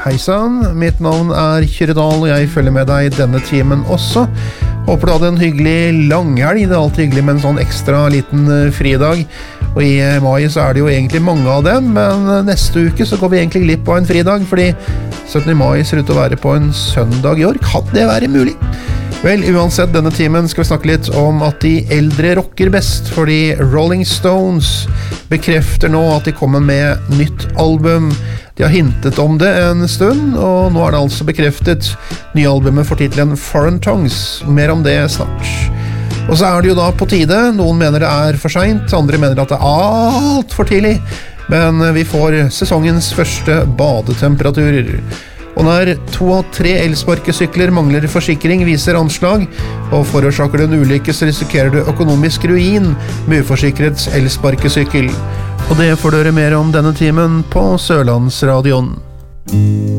Hei sann, mitt navn Kyrre Dahl, og jeg følger med deg denne timen også. Håper du hadde en hyggelig langhelg. Det alt hyggelig med en sånn ekstra liten fridag. Og i mai så det jo egentlig mange av dem, men neste uke så går vi egentlig glipp av en fridag, fordi 17. mai ser ut til å være på en søndag i år. Kan det være mulig? Vel, uansett, denne timen skal vi snakke litt om at de eldre rocker best, fordi Rolling Stones bekrefter nå at de kommer med nytt album. De har hintet om det en stund, og nå det altså bekreftet. Nye albumet får titelen Foreign Tongues. Mer om det snart. Og så det jo da på tide. Noen mener det for sent, andre mener at det alt for tidlig. Men vi får sesongens første badetemperaturer. Og når 2 av 3 elsparkesykler mangler forsikring, viser anslag, og forårsaker du en ulykke, så risikerer du økonomisk ruin med uforsikret elsparkesykkel. Og det får du høre mer om denne timen på Sørlandsradioen.